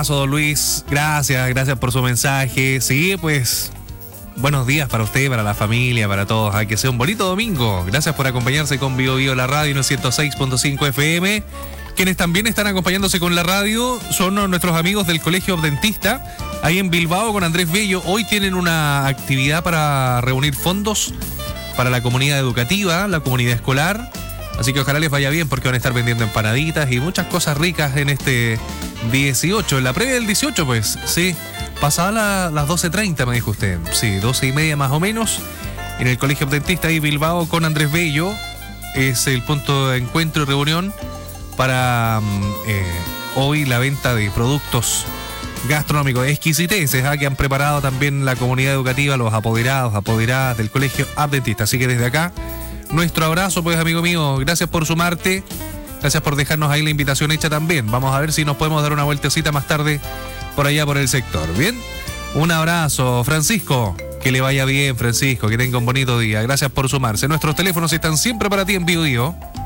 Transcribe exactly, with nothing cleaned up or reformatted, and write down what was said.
Don Luis, gracias, gracias por su mensaje. Sí, pues, buenos días para usted, para la familia, para todos. Hay que sea un bonito domingo. Gracias por acompañarse con Bio Bio la radio en el ciento seis punto cinco F M. Quienes también están acompañándose con la radio son nuestros amigos del Colegio Adventista, ahí en Bilbao con Andrés Bello. Hoy tienen una actividad para reunir fondos para la comunidad educativa, la comunidad escolar. Así que ojalá les vaya bien porque van a estar vendiendo empanaditas y muchas cosas ricas en este dieciocho. En la previa del dieciocho, pues, sí. Pasada la, las doce treinta, me dijo usted. Sí, doce y media más o menos. En el Colegio Adventista ahí Bilbao con Andrés Bello. Es el punto de encuentro y reunión para eh, hoy la venta de productos gastronómicos exquisiteces, ¿eh? Que han preparado también la comunidad educativa, los apoderados, apoderadas del Colegio Adventista. Así que desde acá, nuestro abrazo, pues, amigo mío. Gracias por sumarte. Gracias por dejarnos ahí la invitación hecha también. Vamos a ver si nos podemos dar una vueltecita más tarde por allá por el sector. ¿Bien? Un abrazo, Francisco. Que le vaya bien, Francisco. Que tenga un bonito día. Gracias por sumarse. Nuestros teléfonos están siempre para ti en Bio Bio.